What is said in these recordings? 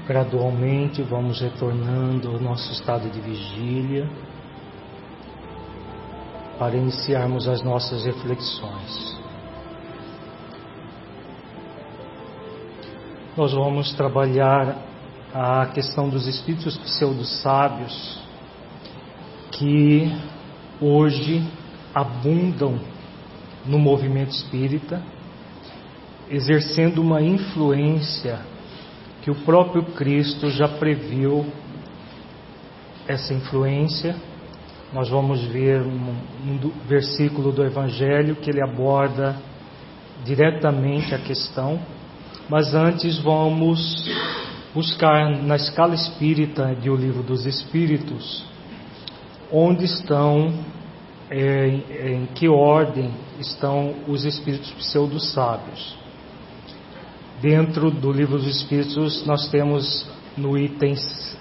Gradualmente vamos retornando ao nosso estado de vigília para iniciarmos as nossas reflexões. Nós vamos trabalhar a questão dos espíritos pseudo-sábios que hoje abundam no movimento espírita, exercendo uma influência que o próprio Cristo já previu essa influência. Nós vamos ver um versículo do Evangelho que ele aborda diretamente a questão, mas antes vamos buscar na escala espírita de O Livro dos Espíritos onde estão, em que ordem estão os espíritos pseudo-sábios. Dentro do Livro dos Espíritos nós temos no item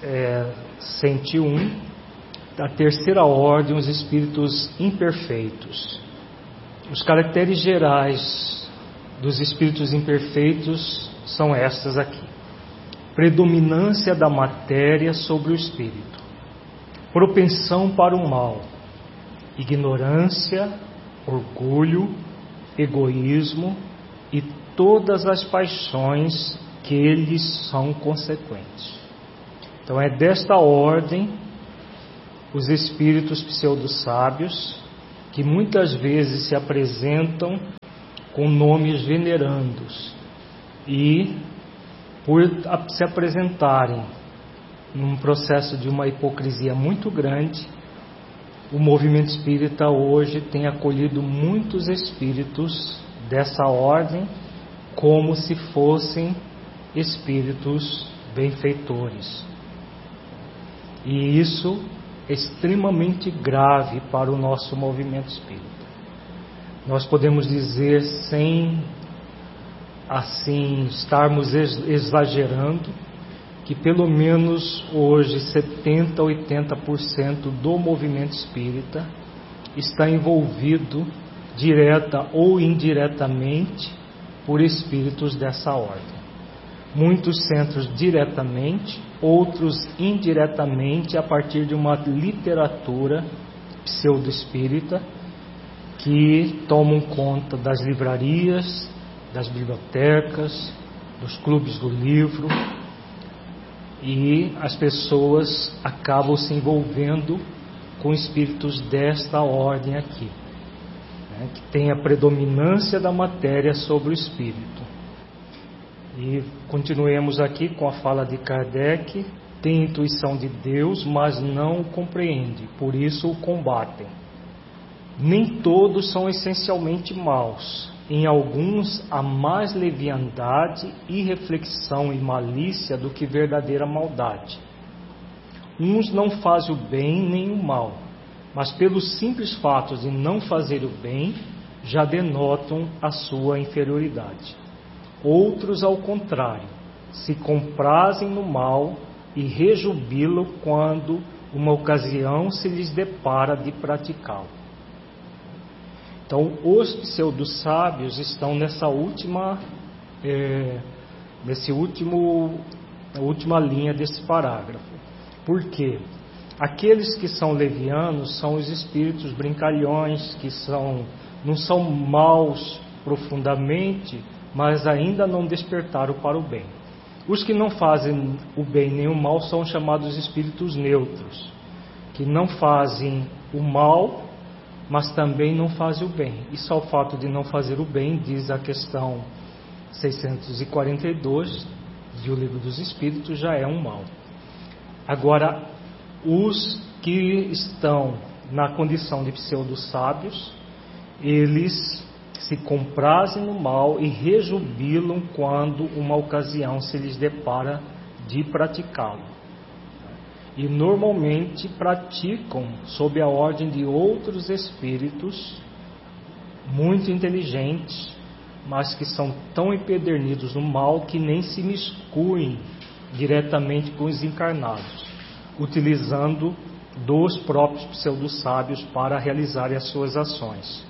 101, da terceira ordem, os espíritos imperfeitos. Os caracteres gerais dos espíritos imperfeitos são estas aqui: predominância da matéria sobre o espírito, propensão para o mal, ignorância, orgulho, egoísmo e todas as paixões que lhes são consequentes. Então é desta ordem os espíritos pseudo-sábios, que muitas vezes se apresentam com nomes venerandos e, por se apresentarem num processo de uma hipocrisia muito grande, o movimento espírita hoje tem acolhido muitos espíritos dessa ordem como se fossem espíritos benfeitores. E isso é extremamente grave para o nosso movimento espírita. Nós podemos dizer, sem assim estarmos exagerando, que pelo menos hoje 70% a 80% do movimento espírita está envolvido direta ou indiretamente por espíritos dessa ordem. Muitos centros diretamente, outros indiretamente, a partir de uma literatura pseudo-espírita que tomam conta das livrarias, das bibliotecas, dos clubes do livro, e as pessoas acabam se envolvendo com espíritos desta ordem aqui, que tem a predominância da matéria sobre o espírito. E continuemos aqui com a fala de Kardec: tem intuição de Deus, mas não o compreende, por isso o combatem. Nem todos são essencialmente maus. Em alguns há mais leviandade, irreflexão e malícia do que verdadeira maldade. Uns não fazem o bem nem o mal, mas pelo simples fato de não fazer o bem, já denotam a sua inferioridade. Outros, ao contrário, se comprazem no mal e rejubilam quando uma ocasião se lhes depara de praticá-lo. Então, os pseudo-sábios estão nessa última linha desse parágrafo. Por quê? Aqueles que são levianos são os espíritos brincalhões, que não são maus profundamente, mas ainda não despertaram para o bem. Os que não fazem o bem nem o mal são chamados espíritos neutros, que não fazem o mal, mas também não fazem o bem. E só o fato de não fazer o bem, diz a questão 642 do Livro dos Espíritos, já é um mal. Agora, os que estão na condição de pseudo-sábios, eles se comprazem no mal e rejubilam quando uma ocasião se lhes depara de praticá-lo. E normalmente praticam sob a ordem de outros espíritos muito inteligentes, mas que são tão empedernidos no mal que nem se miscuem diretamente com os encarnados, utilizando dos próprios pseudo-sábios para realizarem as suas ações.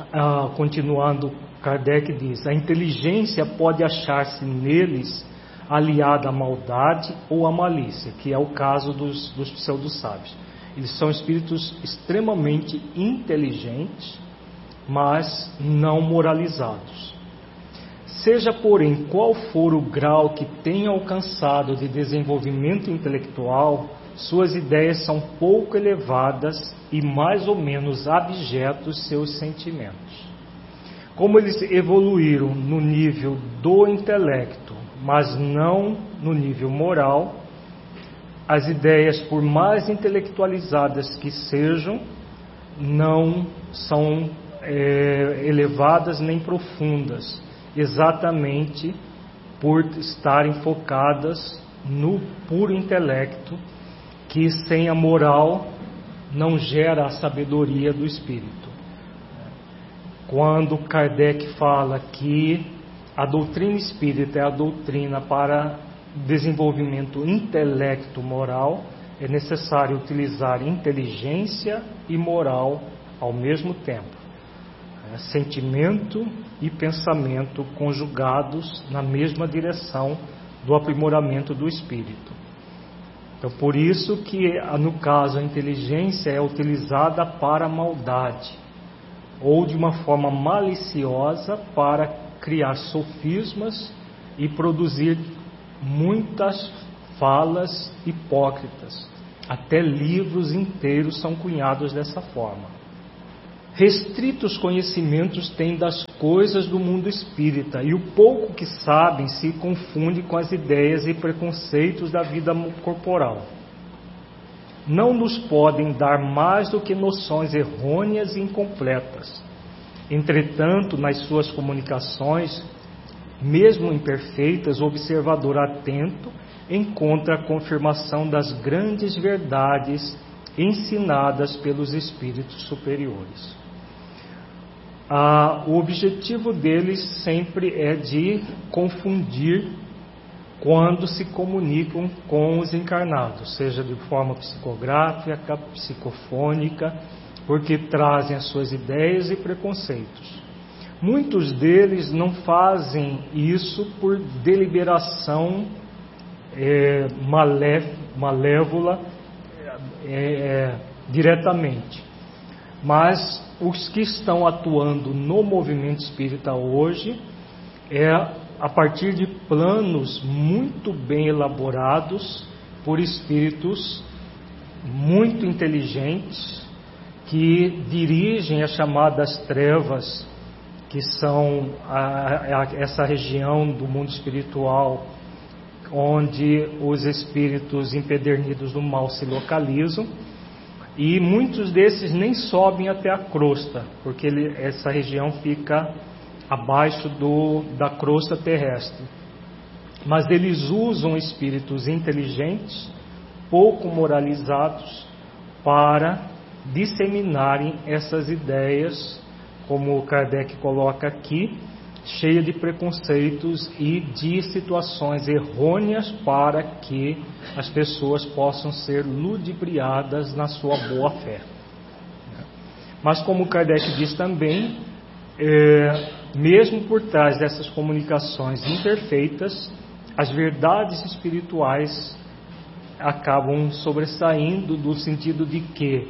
Continuando, Kardec diz: a inteligência pode achar-se neles aliada à maldade ou à malícia, que é o caso dos pseudo-sábios. Eles são espíritos extremamente inteligentes, mas não moralizados. Seja, porém, qual for o grau que tenha alcançado de desenvolvimento intelectual, suas ideias são pouco elevadas e mais ou menos abjetos seus sentimentos. Como eles evoluíram no nível do intelecto, mas não no nível moral, as ideias, por mais intelectualizadas que sejam, não são elevadas nem profundas, exatamente por estarem focadas no puro intelecto, que sem a moral não gera a sabedoria do espírito. Quando Kardec fala que a doutrina espírita é a doutrina para desenvolvimento intelecto-moral, é necessário utilizar inteligência e moral ao mesmo tempo. Sentimento e pensamento conjugados na mesma direção do aprimoramento do espírito. Então, por isso que, no caso, a inteligência é utilizada para a maldade, ou de uma forma maliciosa para criar sofismas e produzir muitas falas hipócritas. Até livros inteiros são cunhados dessa forma. Restritos conhecimentos têm das coisas do mundo espírita, e o pouco que sabem se confunde com as ideias e preconceitos da vida corporal. Não nos podem dar mais do que noções errôneas e incompletas. Entretanto, nas suas comunicações, mesmo imperfeitas, o observador atento encontra a confirmação das grandes verdades ensinadas pelos espíritos superiores. O objetivo deles sempre é de confundir quando se comunicam com os encarnados, seja de forma psicográfica, psicofônica, porque trazem as suas ideias e preconceitos. Muitos deles não fazem isso por deliberação malévola diretamente, mas os que estão atuando no movimento espírita hoje a partir de planos muito bem elaborados por espíritos muito inteligentes que dirigem as chamadas trevas, que são essa região do mundo espiritual onde os espíritos empedernidos do mal se localizam. E muitos desses nem sobem até a crosta, porque essa região fica abaixo da crosta terrestre. Mas eles usam espíritos inteligentes, pouco moralizados, para disseminarem essas ideias, como Kardec coloca aqui, cheia de preconceitos e de situações errôneas para que as pessoas possam ser ludibriadas na sua boa fé. Mas como Kardec diz também, mesmo por trás dessas comunicações imperfeitas, as verdades espirituais acabam sobressaindo, no sentido de que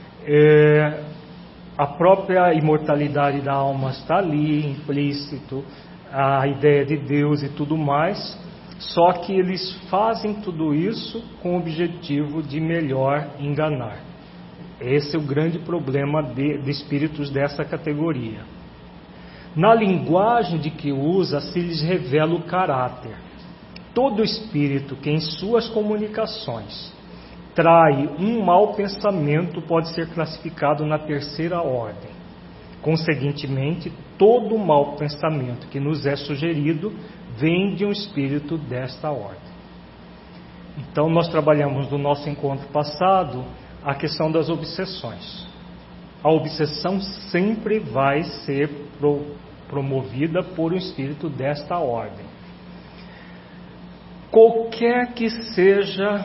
a própria imortalidade da alma está ali, implícito, a ideia de Deus e tudo mais, só que eles fazem tudo isso com o objetivo de melhor enganar. Esse é o grande problema de espíritos dessa categoria. Na linguagem de que usa, se lhes revela o caráter. Todo espírito que em suas comunicações trai um mau pensamento pode ser classificado na terceira ordem. Conseguintemente, todo mau pensamento que nos é sugerido vem de um espírito desta ordem. Então, nós trabalhamos no nosso encontro passado a questão das obsessões. A obsessão sempre vai ser promovida por um espírito desta ordem. Qualquer que seja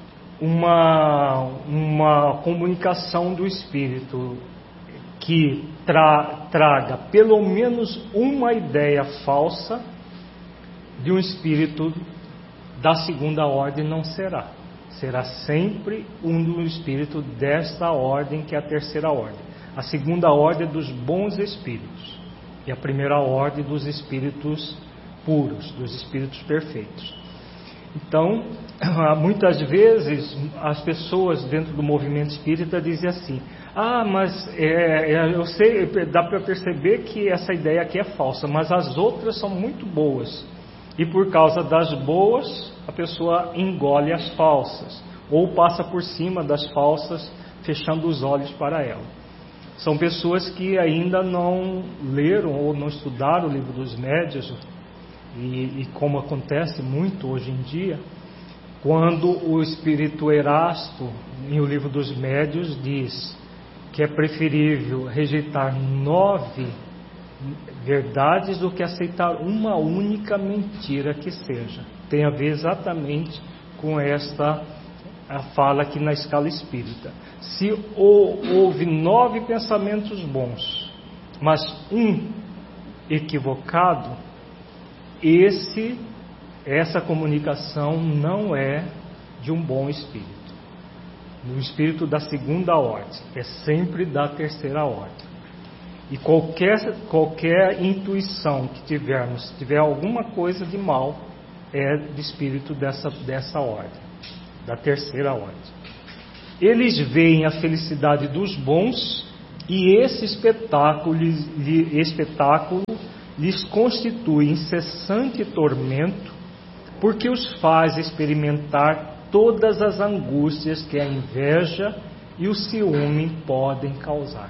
uma comunicação do espírito que traga pelo menos uma ideia falsa de um espírito da segunda ordem não será. Será sempre um do espírito desta ordem, que é a terceira ordem. A segunda ordem é dos bons espíritos, e a primeira ordem dos espíritos puros, dos espíritos perfeitos. Então, muitas vezes as pessoas dentro do movimento espírita dizem assim: mas eu sei, dá para perceber que essa ideia aqui é falsa, mas as outras são muito boas, e por causa das boas a pessoa engole as falsas, ou passa por cima das falsas, fechando os olhos para ela. São pessoas que ainda não leram ou não estudaram o livro dos médiuns, e como acontece muito hoje em dia, quando o espírito Erasto, em o livro dos médiuns, diz que é preferível rejeitar 9 verdades do que aceitar uma única mentira que seja. Tem a ver exatamente com esta a fala aqui na escala espírita. Se houve 9 pensamentos bons, mas um equivocado, essa comunicação não é de um bom espírito. No espírito da segunda ordem, é sempre da terceira ordem. E qualquer intuição que tivermos, se tiver alguma coisa de mal, é de espírito dessa ordem, da terceira ordem. Eles veem a felicidade dos bons, e esse espetáculo lhes constitui incessante tormento, porque os faz experimentar todas as angústias que a inveja e o ciúme podem causar.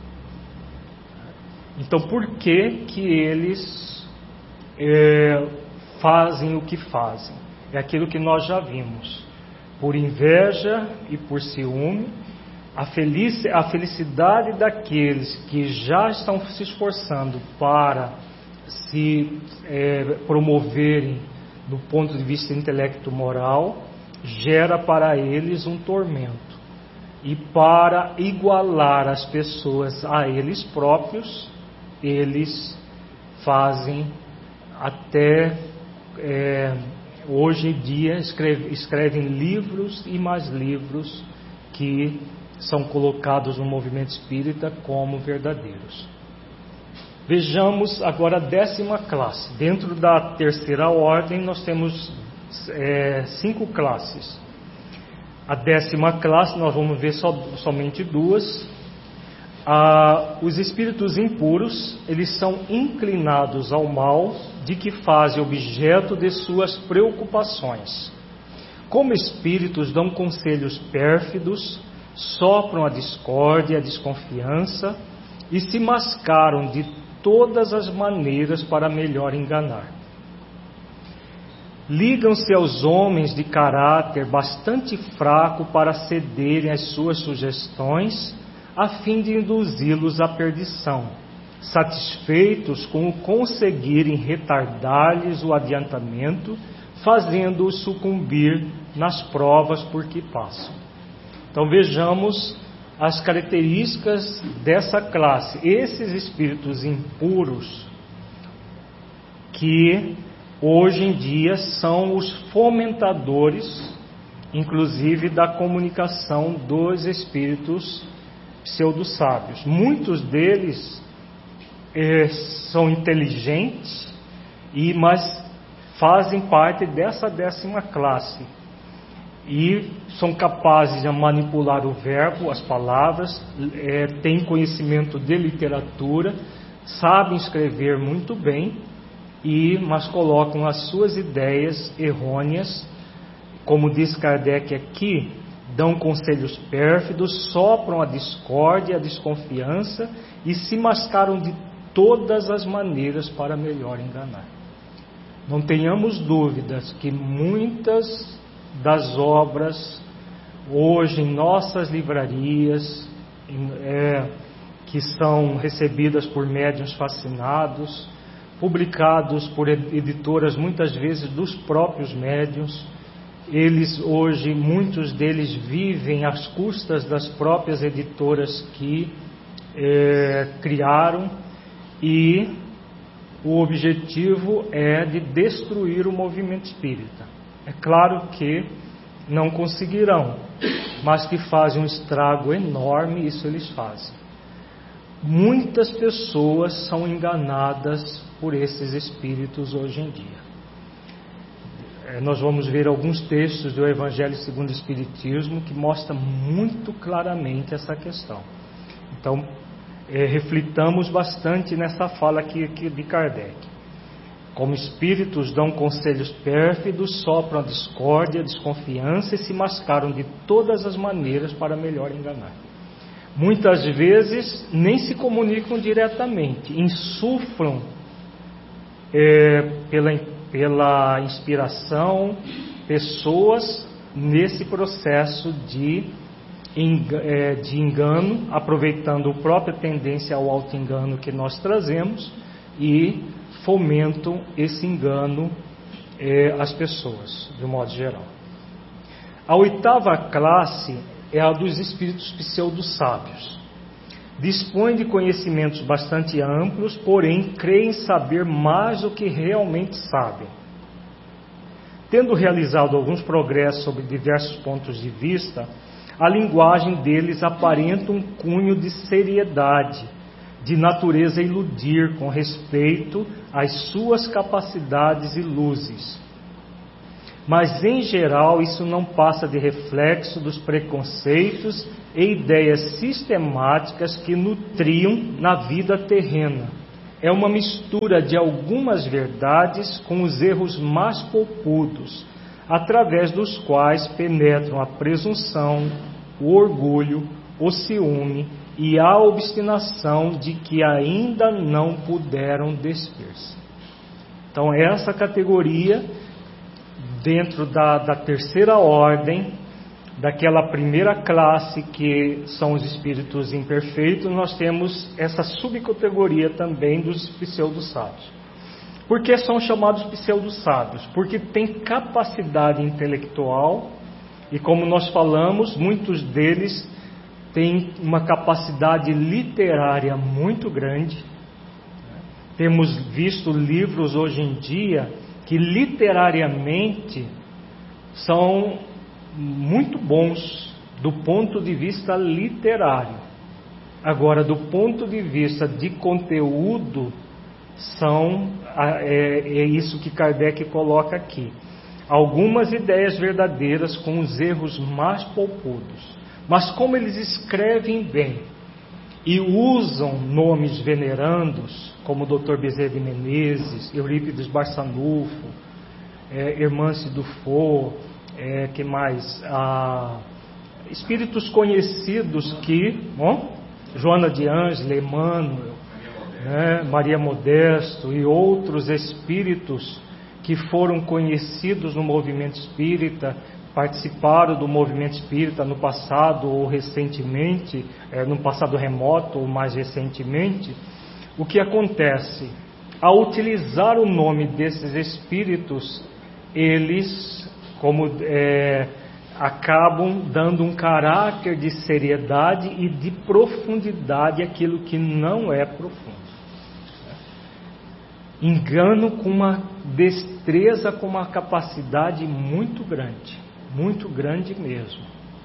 Então, por que eles fazem o que fazem? É aquilo que nós já vimos. Por inveja e por ciúme, a felicidade daqueles que já estão se esforçando para se promoverem do ponto de vista intelecto-moral, gera para eles um tormento. E para igualar as pessoas a eles próprios, eles fazem até hoje em dia escrevem livros e mais livros que são colocados no movimento espírita como verdadeiros. Vejamos agora a 10ª classe. Dentro da terceira ordem nós temos 5 classes. A 10ª classe nós vamos ver somente 2. Os espíritos impuros, eles são inclinados ao mal, de que fazem objeto de suas preocupações. Como espíritos, dão conselhos pérfidos, sopram a discórdia, a desconfiança, e se mascaram de todas as maneiras para melhor enganar. Ligam-se aos homens de caráter bastante fraco para cederem às suas sugestões, a fim de induzi-los à perdição, satisfeitos com o conseguirem retardar-lhes o adiantamento, fazendo-os sucumbir nas provas por que passam. Então vejamos as características dessa classe. Esses espíritos impuros, que hoje em dia são os fomentadores, inclusive, da comunicação dos espíritos pseudo-sábios. Muitos deles são inteligentes, mas fazem parte dessa 10ª classe. E são capazes de manipular o verbo, as palavras, têm conhecimento de literatura, sabem escrever muito bem, mas colocam as suas ideias errôneas, como diz Kardec aqui, dão conselhos pérfidos, sopram a discórdia, a desconfiança e se mascaram de todas as maneiras para melhor enganar. Não tenhamos dúvidas que muitas das obras hoje em nossas livrarias, que são recebidas por médiuns fascinados, publicados por editoras muitas vezes dos próprios médiuns, eles hoje, muitos deles vivem às custas das próprias editoras que criaram, e o objetivo é de destruir o movimento espírita. É claro que não conseguirão, mas que fazem um estrago enorme, isso eles fazem. Muitas pessoas são enganadas por esses espíritos hoje em dia. Nós vamos ver alguns textos do Evangelho segundo o Espiritismo que mostram muito claramente essa questão. Então, reflitamos bastante nessa fala aqui de Kardec. Como espíritos dão conselhos pérfidos, sopram a discórdia, a desconfiança e se mascaram de todas as maneiras para melhor enganar. Muitas vezes nem se comunicam diretamente, insuflam pela inspiração pessoas nesse processo de engano, aproveitando a própria tendência ao auto-engano que nós trazemos e fomentam esse engano às pessoas, de um modo geral. A 8ª classe é a dos espíritos pseudo-sábios. Dispõem de conhecimentos bastante amplos, porém creem saber mais do que realmente sabem. Tendo realizado alguns progressos sobre diversos pontos de vista, a linguagem deles aparenta um cunho de seriedade, de natureza a iludir com respeito às suas capacidades e luzes. Mas, em geral, isso não passa de reflexo dos preconceitos e ideias sistemáticas que nutriam na vida terrena. É uma mistura de algumas verdades com os erros mais poupudos, através dos quais penetram a presunção, o orgulho, o ciúme e a obstinação de que ainda não puderam despir-se. Então, essa categoria, dentro da terceira ordem, daquela primeira classe que são os espíritos imperfeitos, nós temos essa subcategoria também dos pseudo-sábios. Por que são chamados pseudo-sábios? Porque têm capacidade intelectual e, como nós falamos, muitos deles têm uma capacidade literária muito grande. Temos visto livros hoje em dia que literariamente são muito bons do ponto de vista literário. Agora, do ponto de vista de conteúdo, é isso que Kardec coloca aqui. Algumas ideias verdadeiras com os erros mais poupudos. Mas como eles escrevem bem e usam nomes venerandos, como Dr. Bezerra de Menezes, Eurípides Barçanufo, Hermance Dufour, que mais? Espíritos conhecidos que, Joana de Ângela, Emmanuel, Maria Modesto e outros espíritos que foram conhecidos no movimento espírita, participaram do movimento espírita no passado ou recentemente, no passado remoto ou mais recentemente. O que acontece? Ao utilizar o nome desses espíritos, eles acabam dando um caráter de seriedade e de profundidade àquilo que não é profundo. Engano com uma destreza, com uma capacidade muito grande mesmo.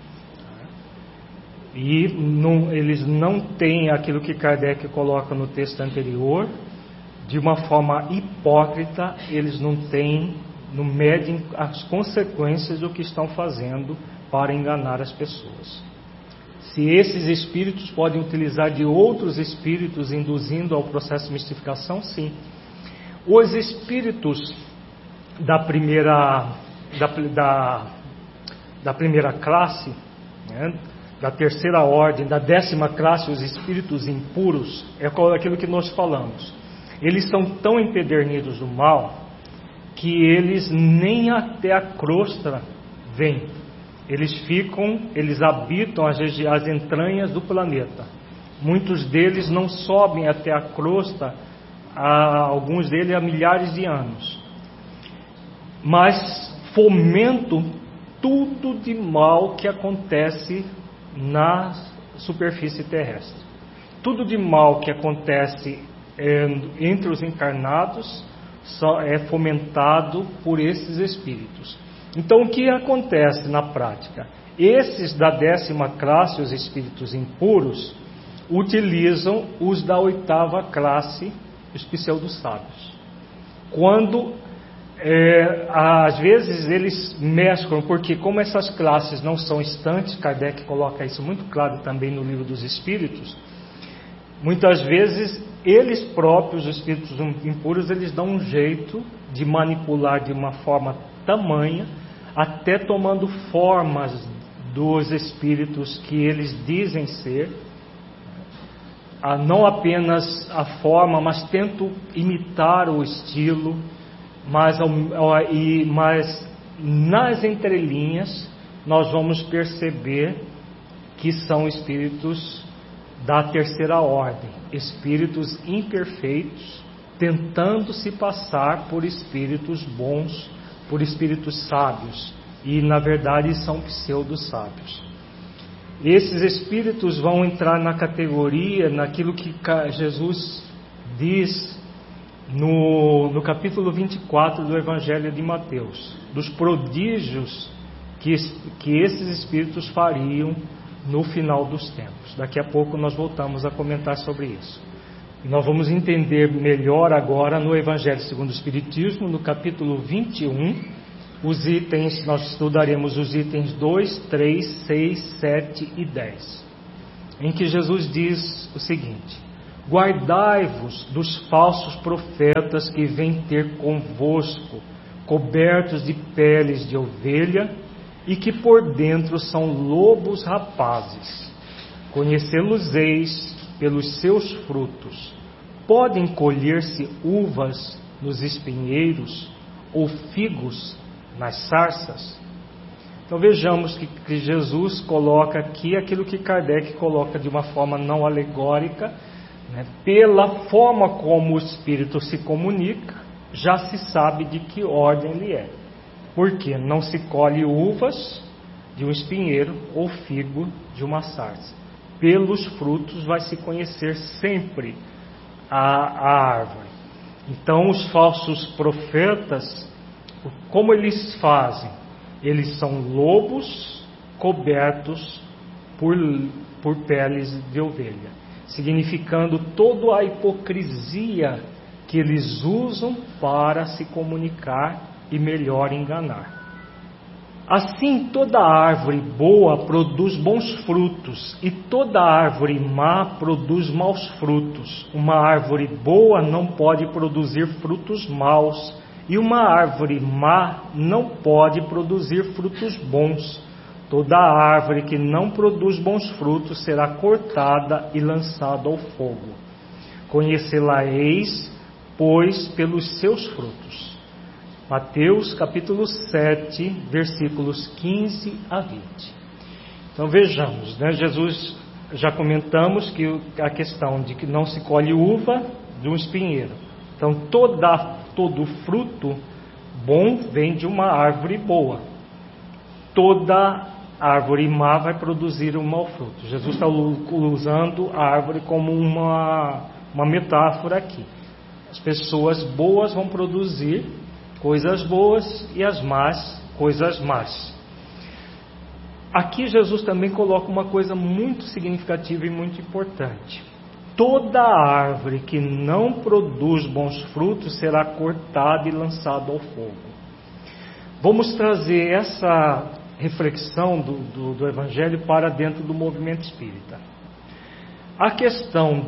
E eles não têm aquilo que Kardec coloca no texto anterior, de uma forma hipócrita, eles não medem as consequências do que estão fazendo para enganar as pessoas. Se esses espíritos podem utilizar de outros espíritos induzindo ao processo de mistificação, sim. Os espíritos da primeira classe, da terceira ordem, da 10ª classe, os espíritos impuros, é aquilo que nós falamos. Eles são tão empedernidos do mal que eles nem até a crosta vêm. Eles habitam as entranhas do planeta. Muitos deles não sobem até a crosta, alguns deles há milhares de anos. Mas fomentam tudo de mal que acontece na superfície terrestre. Tudo de mal que acontece entre os encarnados só é fomentado por esses espíritos. Então, o que acontece na prática? Esses da 10ª classe, os espíritos impuros, utilizam os da 8ª classe, os pseudo-sábios. Quando, às vezes, eles mesclam, porque como essas classes não são estantes, Kardec coloca isso muito claro também no Livro dos Espíritos, muitas vezes eles próprios, os espíritos impuros, eles dão um jeito de manipular de uma forma tamanha, até tomando formas dos espíritos que eles dizem ser, não apenas a forma, mas tentam imitar o estilo, mas nas entrelinhas nós vamos perceber que são espíritos da 3ª ordem, espíritos imperfeitos, tentando se passar por espíritos bons, por espíritos sábios, e na verdade são pseudo-sábios. Esses espíritos vão entrar na categoria, naquilo que Jesus diz no capítulo 24 do Evangelho de Mateus, dos prodígios que esses espíritos fariam no final dos tempos. Daqui a pouco nós voltamos a comentar sobre isso. E nós vamos entender melhor agora no Evangelho segundo o Espiritismo, no capítulo 21, os itens, nós estudaremos os itens 2, 3, 6, 7 e 10, em que Jesus diz o seguinte: guardai-vos dos falsos profetas que vêm ter convosco, cobertos de peles de ovelha, e que por dentro são lobos rapazes. Conhecê-los-eis pelos seus frutos. Podem colher-se uvas nos espinheiros ou figos nas sarças? Então vejamos que Jesus coloca aqui aquilo que Kardec coloca de uma forma não alegórica, né? Pela forma como o espírito se comunica, já se sabe de que ordem ele é. Porque não se colhe uvas de um espinheiro ou figo de uma sarça. Pelos frutos vai se conhecer sempre a árvore. Então os falsos profetas, como eles fazem? Eles são lobos cobertos por peles de ovelha, significando toda a hipocrisia que eles usam para se comunicar e melhor enganar. Assim, toda árvore boa produz bons frutos, e toda árvore má produz maus frutos. Uma árvore boa não pode produzir frutos maus, e uma árvore má não pode produzir frutos bons. Toda árvore que não produz bons frutos será cortada e lançada ao fogo. Conhecê-la-eis, pois, pelos seus frutos. Mateus capítulo 7, versículos 15 a 20. Então vejamos, né? Jesus, já comentamos que a questão de que não se colhe uva de um espinheiro. Então todo fruto bom vem de uma árvore boa. Toda árvore má vai produzir um mau fruto. Jesus está usando a árvore como uma metáfora aqui. As pessoas boas vão produzir coisas boas e as más, coisas más. Aqui Jesus também coloca uma coisa muito significativa e muito importante. Toda árvore que não produz bons frutos será cortada e lançada ao fogo. Vamos trazer essa reflexão do Evangelho para dentro do movimento espírita. A questão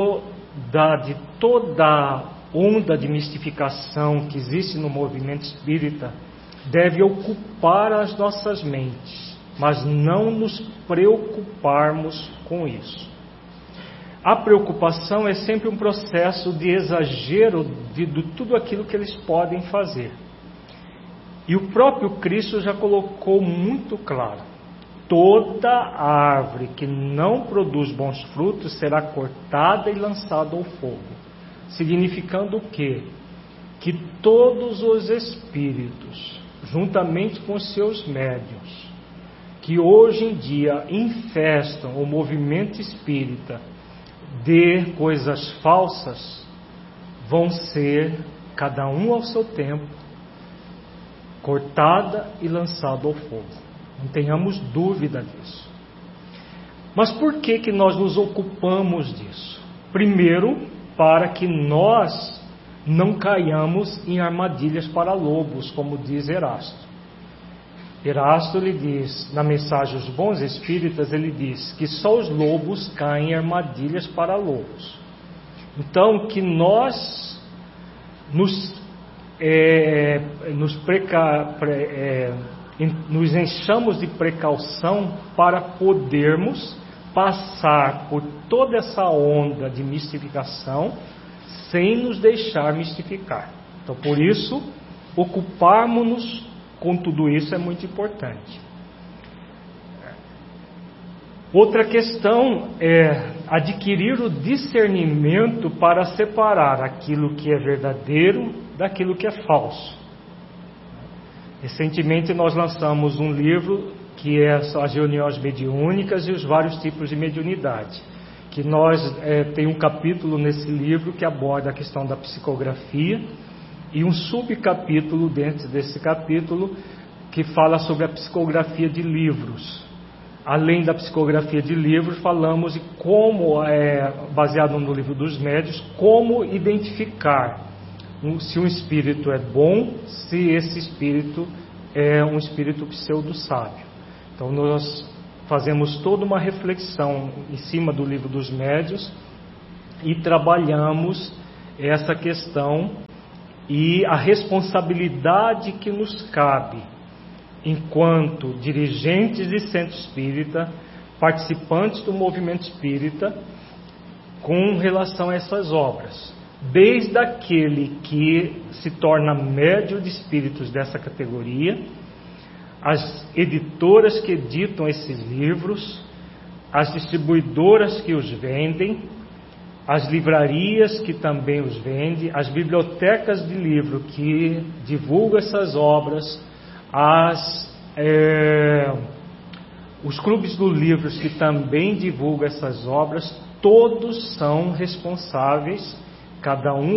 de toda onda de mistificação que existe no movimento espírita deve ocupar as nossas mentes, mas não nos preocuparmos com isso. A preocupação é sempre um processo de exagero de tudo aquilo que eles podem fazer. E o próprio Cristo já colocou muito claro: toda árvore que não produz bons frutos será cortada e lançada ao fogo. Significando o quê? Que todos os espíritos, juntamente com os seus médiuns, que hoje em dia infestam o movimento espírita de coisas falsas, vão ser, cada um ao seu tempo, cortada e lançada ao fogo. Não tenhamos dúvida disso. Mas por que nós nos ocupamos disso? Primeiro, para que nós não caiamos em armadilhas para lobos, como diz Erasto. Erasto, ele diz, na mensagem Os Bons Espíritas, ele diz que só os lobos caem em armadilhas para lobos. Então, que nós nos enchamos de precaução para podermos passar por toda essa onda de mistificação sem nos deixar mistificar. Então, por isso, ocuparmos-nos com tudo isso é muito importante. Outra questão é adquirir o discernimento para separar aquilo que é verdadeiro daquilo que é falso. Recentemente nós lançamos um livro que é as reuniões mediúnicas e os vários tipos de mediunidade. Que tem um capítulo nesse livro que aborda a questão da psicografia e um subcapítulo dentro desse capítulo que fala sobre a psicografia de livros. Além da psicografia de livros, falamos de como, baseado no livro dos médiuns, como identificar se um espírito é bom, se esse espírito é um espírito pseudo-sábio. Então nós fazemos toda uma reflexão em cima do livro dos médiuns e trabalhamos essa questão e a responsabilidade que nos cabe enquanto dirigentes de centro espírita, participantes do movimento espírita, com relação a essas obras. Desde aquele que se torna médium de espíritos dessa categoria, as editoras que editam esses livros, as distribuidoras que os vendem, as livrarias que também os vendem, as bibliotecas de livro que divulgam essas obras, os clubes do livro que também divulgam essas obras, todos são responsáveis, cada um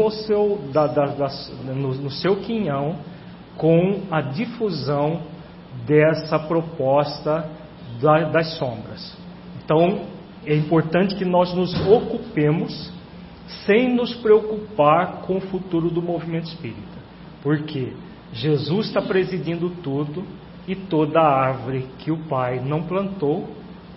no seu quinhão, com a difusão dessa proposta das sombras. Então, é importante que nós nos ocupemos sem nos preocupar com o futuro do movimento espírita. Por quê? Jesus está presidindo tudo e toda árvore que o Pai não plantou,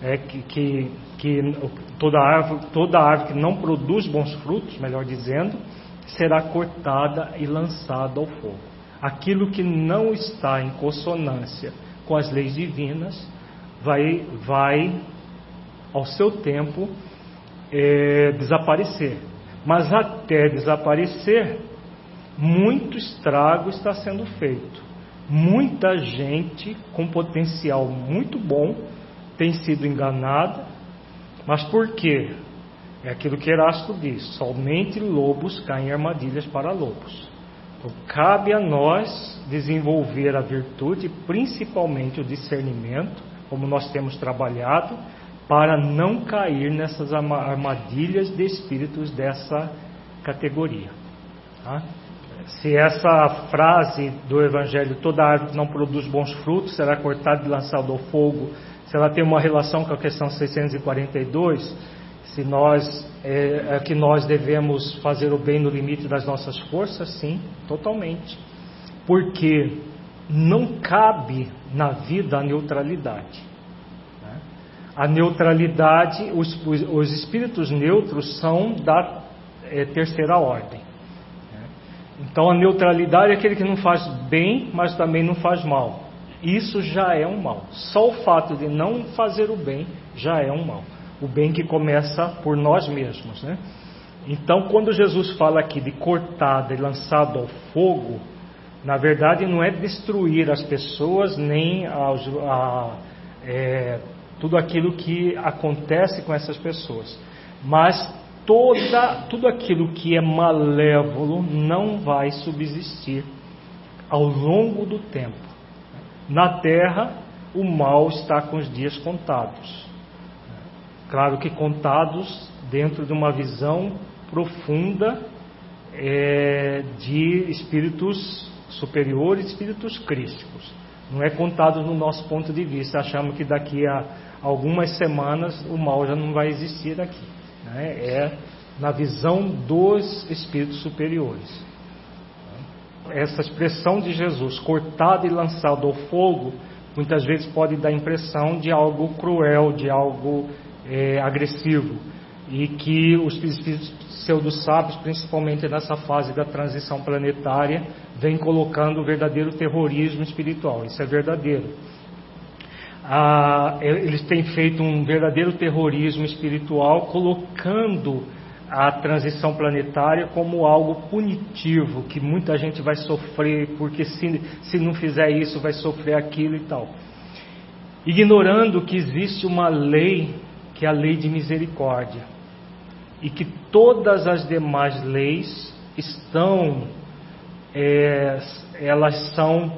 toda árvore que não produz bons frutos, melhor dizendo, será cortada e lançada ao fogo. Aquilo que não está em consonância com as leis divinas vai ao seu tempo desaparecer. Mas até desaparecer, muito estrago está sendo feito. Muita gente com potencial muito bom tem sido enganada. Mas por quê? É aquilo que Erasto diz: somente lobos caem em armadilhas para lobos. Então, cabe a nós desenvolver a virtude, principalmente o discernimento, como nós temos trabalhado, para não cair nessas armadilhas de espíritos dessa categoria. Tá? Se essa frase do Evangelho, toda árvore que não produz bons frutos será cortada e lançada ao fogo, se ela tem uma relação com a questão 642, se que nós devemos fazer o bem no limite das nossas forças, sim, totalmente. Porque não cabe na vida a neutralidade. A neutralidade, os espíritos neutros são da terceira ordem. Então a neutralidade é aquele que não faz bem, mas também não faz mal. Isso já é um mal. Só o fato de não fazer o bem já é um mal. O bem que começa por nós mesmos, né? Então, quando Jesus fala aqui de cortada e lançado ao fogo, na verdade não é destruir as pessoas, nem tudo aquilo que acontece com essas pessoas, mas tudo aquilo que é malévolo não vai subsistir ao longo do tempo. Na Terra, o mal está com os dias contados. Claro que contados dentro de uma visão profunda de espíritos superiores, espíritos crísticos. Não é contado no nosso ponto de vista. Achamos que daqui a algumas semanas o mal já não vai existir aqui, né? É na visão dos espíritos superiores. Essa expressão de Jesus, cortado e lançado ao fogo, muitas vezes pode dar a impressão de algo cruel, de algo agressivo, e que os espíritos pseudo-sábios, principalmente nessa fase da transição planetária, vêm colocando o verdadeiro terrorismo espiritual. Isso é verdadeiro. Eles têm feito um verdadeiro terrorismo espiritual, colocando a transição planetária como algo punitivo, que muita gente vai sofrer, porque se não fizer isso vai sofrer aquilo e tal, ignorando que existe uma lei, que é a lei de misericórdia, e que todas as demais leis estão, elas são,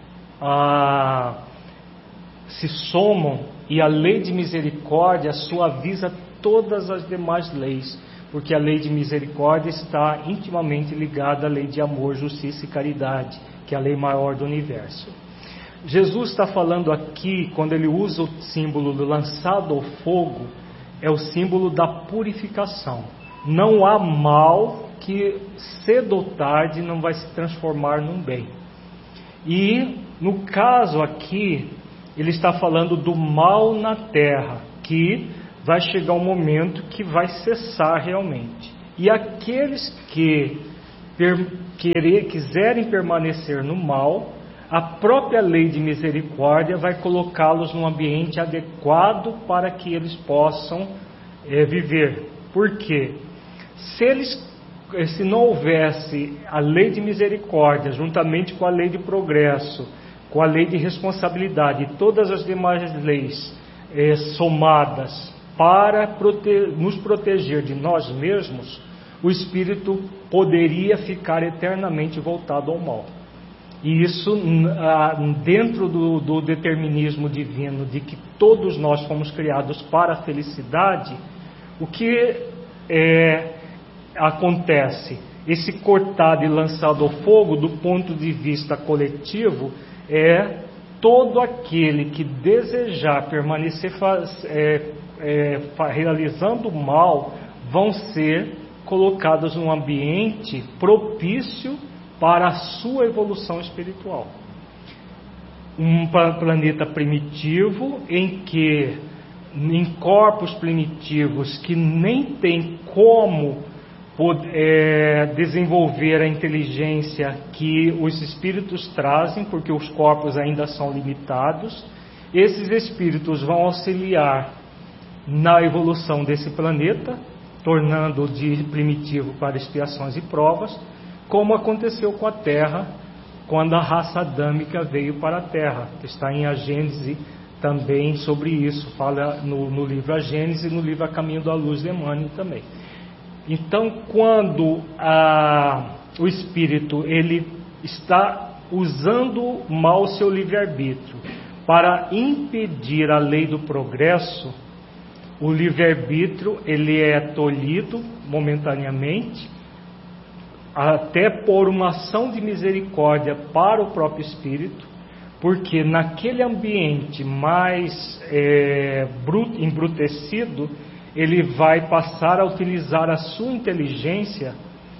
se somam, e a lei de misericórdia suaviza todas as demais leis, porque a lei de misericórdia está intimamente ligada à lei de amor, justiça e caridade, que é a lei maior do universo. Jesus está falando aqui, quando ele usa o símbolo do lançado ao fogo, é o símbolo da purificação. Não há mal que cedo ou tarde não vai se transformar num bem. E no caso aqui, ele está falando do mal na terra, que vai chegar um momento que vai cessar realmente. E aqueles que quiserem permanecer no mal, a própria lei de misericórdia vai colocá-los num ambiente adequado para que eles possam viver. Por quê? Se não houvesse a lei de misericórdia, juntamente com a lei de progresso, com a lei de responsabilidade e todas as demais leis somadas para nos proteger de nós mesmos, o espírito poderia ficar eternamente voltado ao mal. E isso, dentro do determinismo divino, de que todos nós fomos criados para a felicidade, o que acontece? Esse cortado e lançado ao fogo, do ponto de vista coletivo, é todo aquele que desejar permanecer realizando o mal, vão ser colocados num ambiente propício para a sua evolução espiritual. Um planeta primitivo em corpos primitivos que nem tem como desenvolver a inteligência que os espíritos trazem, porque os corpos ainda são limitados. Esses espíritos vão auxiliar na evolução desse planeta, tornando-o de primitivo para expiações e provas, como aconteceu com a Terra, quando a raça adâmica veio para a Terra. Está em A Gênese também sobre isso, fala no livro A Gênese e no livro A Caminho da Luz de Emmanuel também. Então, quando o espírito ele está usando mal o seu livre-arbítrio para impedir a lei do progresso, o livre-arbítrio ele é tolhido momentaneamente, até por uma ação de misericórdia para o próprio espírito, porque naquele ambiente mais embrutecido, ele vai passar a utilizar a sua inteligência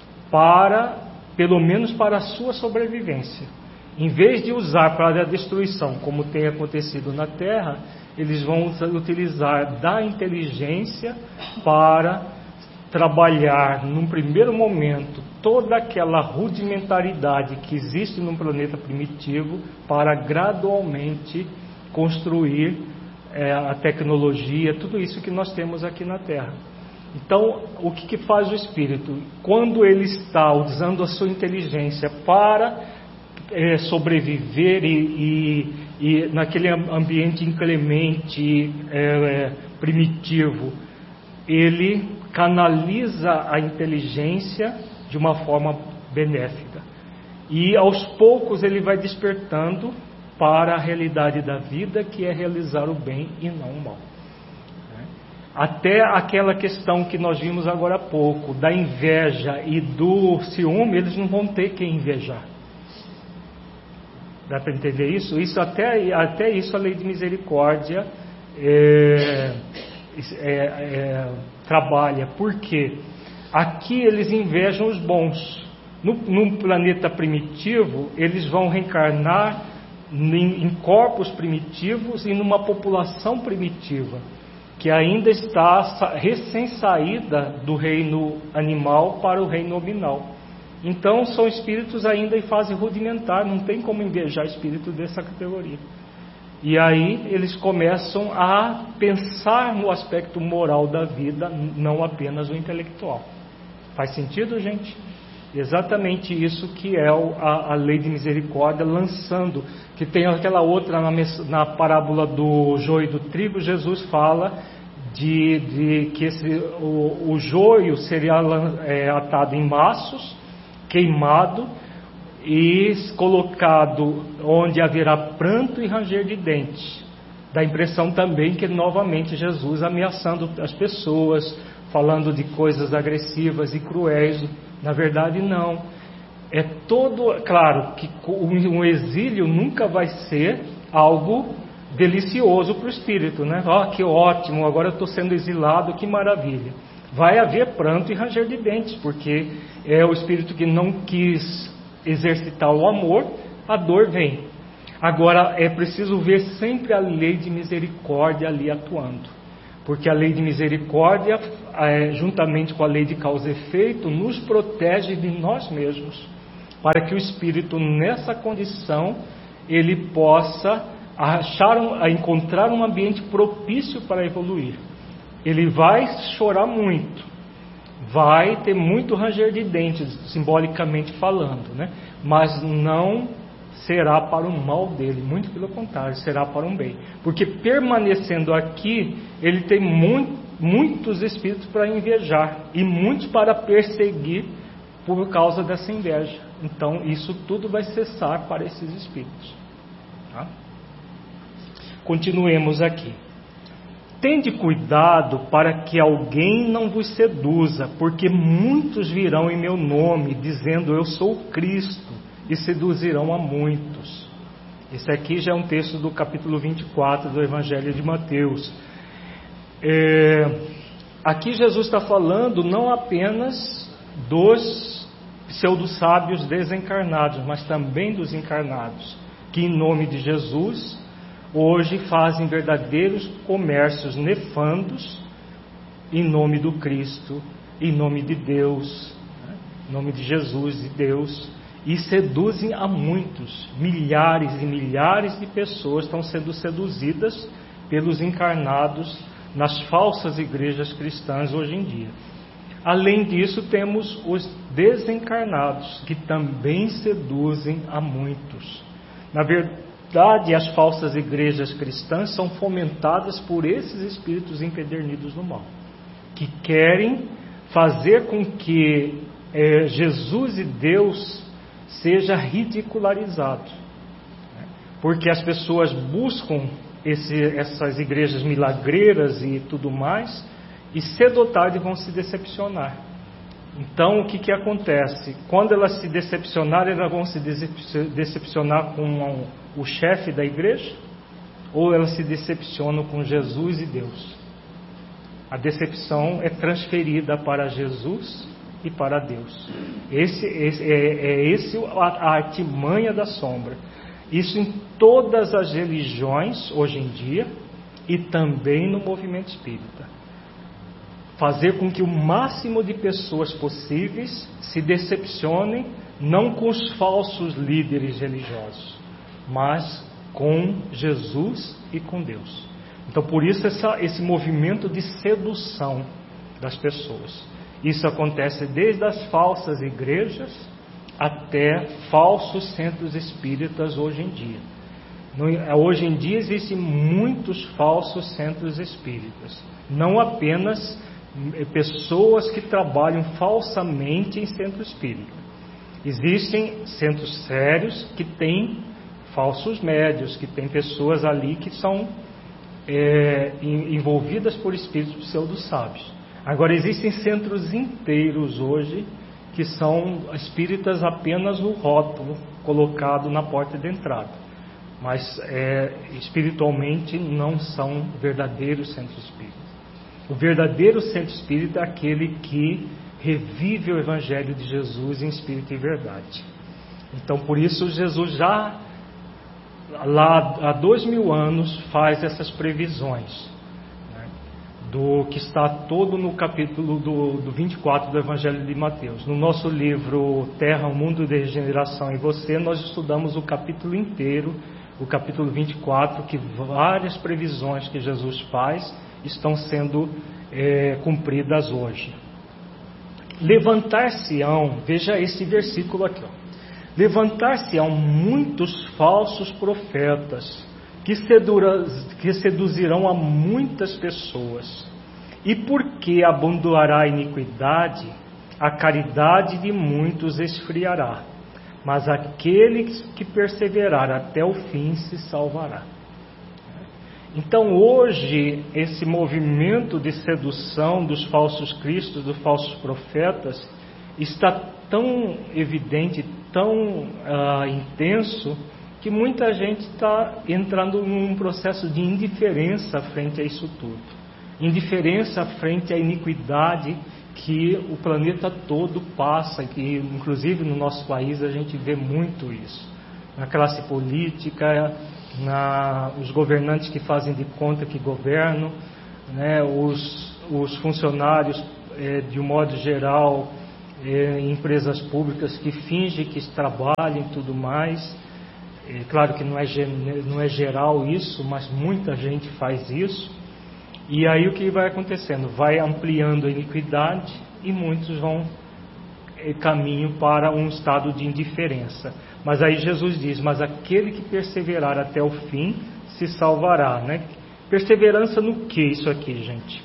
pelo menos para a sua sobrevivência. Em vez de usar para a destruição, como tem acontecido na Terra, eles vão utilizar da inteligência para trabalhar, num primeiro momento, toda aquela rudimentaridade que existe num planeta primitivo, para gradualmente construir a tecnologia, tudo isso que nós temos aqui na Terra. Então, o que faz o espírito? Quando ele está usando a sua inteligência para sobreviver e naquele ambiente inclemente, primitivo, ele canaliza a inteligência de uma forma benéfica. E aos poucos ele vai despertando para a realidade da vida, que é realizar o bem e não o mal. Até aquela questão que nós vimos agora há pouco, da inveja e do ciúme, eles não vão ter quem invejar. Dá para entender isso? Até isso a lei de misericórdia trabalha. Por quê? Aqui eles invejam os bons. No planeta primitivo, eles vão reencarnar em corpos primitivos e numa população primitiva, que ainda está recém-saída do reino animal para o reino nominal. Então são espíritos ainda em fase rudimentar, não tem como invejar espírito dessa categoria. E aí eles começam a pensar no aspecto moral da vida, não apenas o intelectual. Faz sentido, gente? Exatamente isso que é a lei de misericórdia lançando, que tem aquela outra na parábola do joio e do trigo. Jesus fala de que o joio seria atado em maços, queimado e colocado onde haverá pranto e ranger de dentes. Dá a impressão também que novamente Jesus ameaçando as pessoas, falando de coisas agressivas e cruéis. Na verdade não. É todo, claro que um exílio nunca vai ser algo delicioso para o espírito, né? Que ótimo, agora eu estou sendo exilado, que maravilha. Vai haver pranto e ranger de dentes, porque é o espírito que não quis exercitar o amor, a dor vem. Agora é preciso ver sempre a lei de misericórdia ali atuando, porque a lei de misericórdia, juntamente com a lei de causa e efeito, nos protege de nós mesmos, para que o espírito nessa condição ele possa encontrar um ambiente propício para evoluir. Ele vai chorar muito, vai ter muito ranger de dentes, simbolicamente falando, né? Mas não será para o mal dele, muito pelo contrário, será para um bem. Porque permanecendo aqui, ele tem muitos espíritos para invejar e muitos para perseguir por causa dessa inveja. Então isso tudo vai cessar para esses espíritos. Tá? Continuemos aqui. Tende cuidado para que alguém não vos seduza, porque muitos virão em meu nome, dizendo eu sou o Cristo, e seduzirão a muitos. Esse aqui já é um texto do capítulo 24 do Evangelho de Mateus. Aqui Jesus está falando não apenas dos pseudo-sábios desencarnados, mas também dos encarnados, que em nome de Jesus hoje fazem verdadeiros comércios nefandos em nome do Cristo, em nome de Deus, em nome de Jesus e Deus, e seduzem a muitos. Milhares e milhares de pessoas estão sendo seduzidas pelos encarnados nas falsas igrejas cristãs hoje em dia. Além disso, temos os desencarnados, que também seduzem a muitos. Na verdade, as falsas igrejas cristãs são fomentadas por esses espíritos empedernidos no mal, que querem fazer com que Jesus e Deus seja ridicularizado, porque as pessoas buscam essas igrejas milagreiras e tudo mais, e cedo ou tarde vão se decepcionar. Então o que acontece? Quando elas se decepcionarem, elas vão se decepcionar com o chefe da igreja, ou elas se decepcionam com Jesus e Deus? A decepção é transferida para Jesus e para Deus. Esse a artimanha da sombra. Isso em todas as religiões hoje em dia e também no movimento espírita. Fazer com que o máximo de pessoas possíveis se decepcionem não com os falsos líderes religiosos, mas com Jesus e com Deus. Então por isso esse movimento de sedução das pessoas. Isso acontece desde as falsas igrejas até falsos centros espíritas hoje em dia. Hoje em dia existem muitos falsos centros espíritas, não apenas pessoas que trabalham falsamente em centro espírita. Existem centros sérios que têm falsos médios, que têm pessoas ali que são envolvidas por espíritos pseudo-sábios. Agora existem centros inteiros hoje que são espíritas apenas no rótulo, colocado na porta de entrada. Mas espiritualmente não são verdadeiros centros espíritas. O verdadeiro centro espírita é aquele que revive o Evangelho de Jesus em espírito e verdade. Então, por isso, Jesus já, lá há 2000 anos, faz essas previsões, né, do que está todo no capítulo do 24 do Evangelho de Mateus. No nosso livro Terra, o Mundo de Regeneração e Você, nós estudamos o capítulo inteiro, o capítulo 24, que várias previsões que Jesus faz estão sendo cumpridas hoje. Levantar-se-ão, veja esse versículo aqui, ó. Levantar-se-ão muitos falsos profetas que seduzirão a muitas pessoas. E porque abundará a iniquidade, a caridade de muitos esfriará. Mas aquele que perseverar até o fim se salvará. Então hoje, esse movimento de sedução dos falsos cristos, dos falsos profetas, está tão evidente, tão intenso, que muita gente está entrando num processo de indiferença frente a isso tudo. Indiferença frente à iniquidade que o planeta todo passa, que inclusive no nosso país a gente vê muito isso. Na classe política, os governantes que fazem de conta que governam, né, os funcionários, de um modo geral, em empresas públicas que fingem que trabalham e tudo mais. Claro que não é geral isso, mas muita gente faz isso. E aí o que vai acontecendo? Vai ampliando a iniquidade e muitos vão caminho para um estado de indiferença. Mas aí Jesus diz, mas aquele que perseverar até o fim se salvará, né? Perseverança no que isso aqui, gente?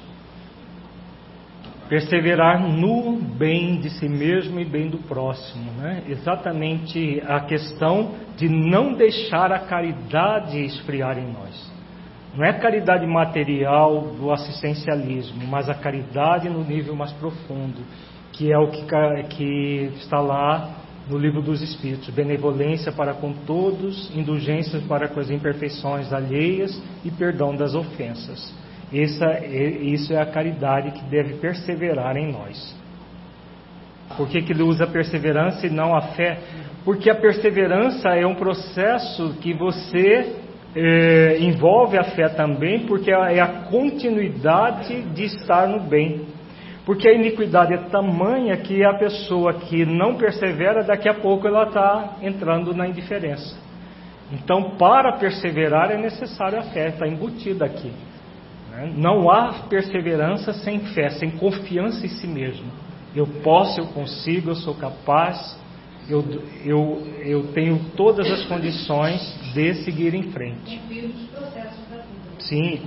Perseverar no bem de si mesmo e bem do próximo, né? Exatamente a questão de não deixar a caridade esfriar em nós. Não é a caridade material do assistencialismo, mas a caridade no nível mais profundo, que é o que está lá no Livro dos Espíritos: benevolência para com todos, indulgências para com as imperfeições alheias e perdão das ofensas. Isso é a caridade que deve perseverar em nós. Por que ele usa a perseverança e não a fé? Porque a perseverança é um processo que você envolve a fé também, porque é a continuidade de estar no bem. Porque a iniquidade é tamanha que a pessoa que não persevera, daqui a pouco ela está entrando na indiferença. Então, para perseverar é necessário a fé, está embutida aqui. Não há perseverança sem fé, sem confiança em si mesmo. Eu posso, eu consigo, eu sou capaz, eu tenho todas as condições de seguir em frente. Confio nos processos da vida. Sim,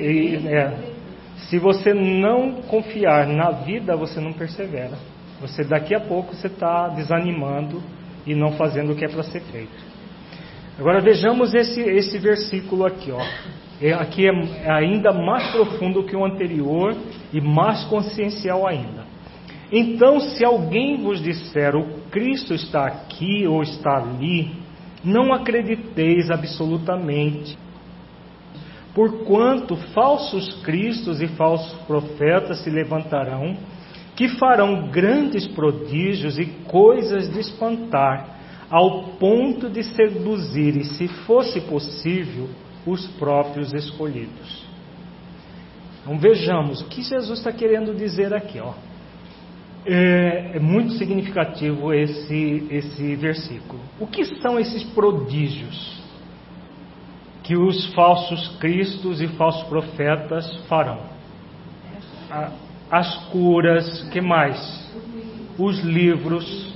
se você não confiar na vida, você não persevera. Daqui a pouco você está desanimando e não fazendo o que é para ser feito. Agora vejamos esse versículo aqui, ó. Aqui é ainda mais profundo que o anterior e mais consciencial ainda. Então, se alguém vos disser o Cristo está aqui ou está ali, não acrediteis absolutamente, porquanto falsos cristos e falsos profetas se levantarão, que farão grandes prodígios e coisas de espantar, ao ponto de seduzir, e se fosse possível, os próprios escolhidos. Então vejamos o que Jesus está querendo dizer aqui, ó. É muito significativo esse versículo. O que são esses prodígios que os falsos cristos e falsos profetas farão? As curas, que mais? Os livros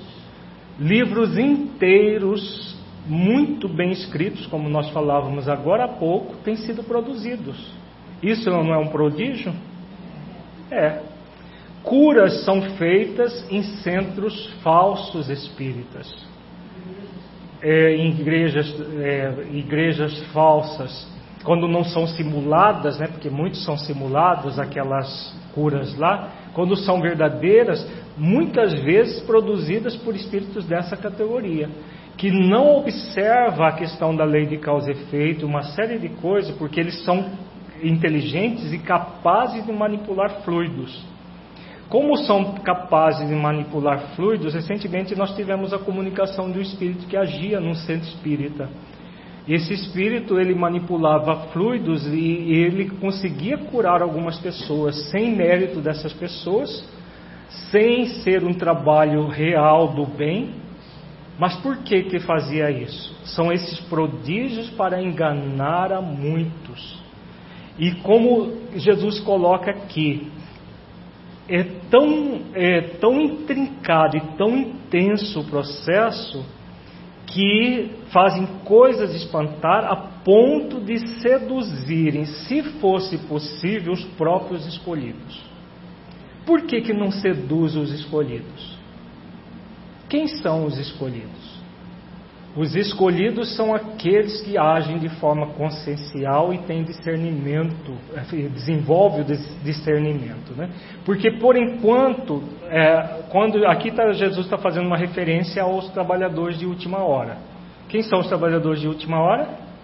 inteiros, muito bem escritos, como nós falávamos agora há pouco, têm sido produzidos. Isso não é um prodígio? É. Curas são feitas em centros falsos espíritas, em igrejas falsas, quando não são simuladas, né? Porque muitos são simulados, aquelas curas lá, quando são verdadeiras, muitas vezes produzidas por espíritos dessa categoria, que não observa a questão da lei de causa e efeito, uma série de coisas, porque eles são inteligentes e capazes de manipular fluidos. Como são capazes de manipular fluidos, recentemente nós tivemos a comunicação de um espírito que agia num centro espírita. Esse espírito, ele manipulava fluidos e ele conseguia curar algumas pessoas, sem mérito dessas pessoas, sem ser um trabalho real do bem. Mas por que fazia isso? São esses prodígios para enganar a muitos. E como Jesus coloca aqui, é tão intrincado e tão intenso o processo que fazem coisas espantar a ponto de seduzirem, se fosse possível, os próprios escolhidos. Por que não seduz os escolhidos? Quem são os escolhidos? Os escolhidos são aqueles que agem de forma consciencial e têm discernimento, desenvolvem o discernimento, né? Porque por enquanto, quando aqui Jesus está fazendo uma referência aos trabalhadores de última hora. Quem são os trabalhadores de última hora?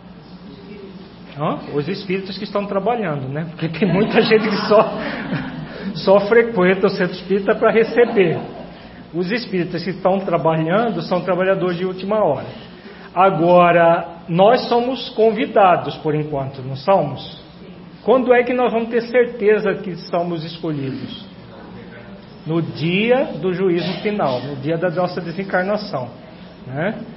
Os espíritos que estão trabalhando, né? Porque tem muita gente que só frequenta o centro espírita para receber. Os espíritas que estão trabalhando são trabalhadores de última hora. Agora, nós somos convidados por enquanto, não somos? Quando é que nós vamos ter certeza que somos escolhidos? No dia do juízo final, no dia da nossa desencarnação, né?